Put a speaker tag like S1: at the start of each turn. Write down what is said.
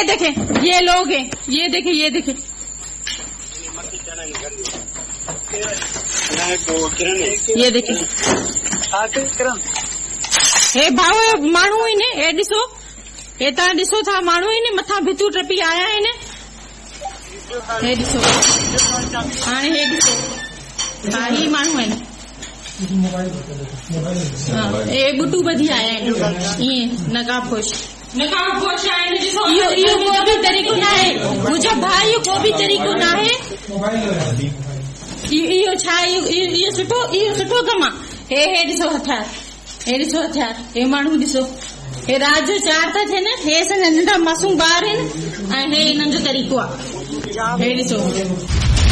S1: देखे ये लोग हैं, ये देखे ये देखे ये देखे हे भाव माण्हू आहिनि हे ॾिसो हे तव्हां ॾिसो था माण्हू आहिनि मथां भितूं टपी आया आहिनि हे ॾिसो हाणे हे ॾिसो हा ही माण्हू आहिनि हे बुटू ॿधी आया आहिनि ईअं नकाबपोश आहिनि इहो को बि तरीक़ो न आहे मुंहिंजो भाउ इहो को बि तरीक़ो न आहे इहो छा इहो सुठो कमु आहे हे ॾिसो हथियार हे ॾिसो हथियार हे माण्हू ॾिसो हे रात जो 4 था थियनि हे असांजा नंढा मासूम ॿार आहिनि ऐं हे हिननि जो तरीक़ो आहे हे ॾिसो